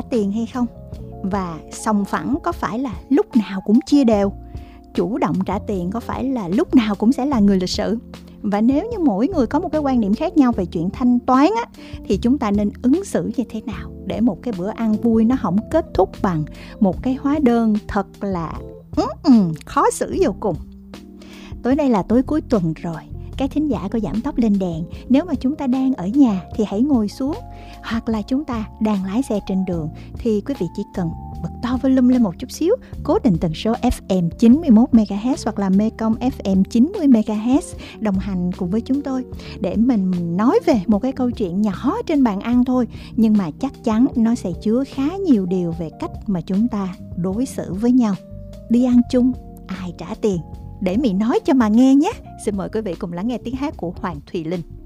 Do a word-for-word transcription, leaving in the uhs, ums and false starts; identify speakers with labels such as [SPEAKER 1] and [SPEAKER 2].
[SPEAKER 1] tiền hay không? Và sòng phẳng có phải là lúc nào cũng chia đều? Chủ động trả tiền có phải là lúc nào cũng sẽ là người lịch sự? Và nếu như mỗi người có một cái quan điểm khác nhau về chuyện thanh toán á, thì chúng ta nên ứng xử như thế nào để một cái bữa ăn vui nó không kết thúc bằng một cái hóa đơn thật là ừ, ừ, khó xử vô cùng. Tối nay là tối cuối tuần rồi, các thính giả có giảm tốc lên đèn. Nếu mà chúng ta đang ở nhà thì hãy ngồi xuống, hoặc là chúng ta đang lái xe trên đường thì quý vị chỉ cần bật to volume lên một chút xíu, cố định tần số ép em chín mươi mốt mê ga héc hoặc là Mekong ép em chín mươi mê ga héc, đồng hành cùng với chúng tôi để mình nói về một cái câu chuyện nhỏ trên bàn ăn thôi, nhưng mà chắc chắn nó sẽ chứa khá nhiều điều về cách mà chúng ta đối xử với nhau. Đi ăn chung, ai trả tiền? Để mình nói cho mà nghe nhé. Xin mời quý vị cùng lắng nghe tiếng hát của Hoàng Thùy Linh.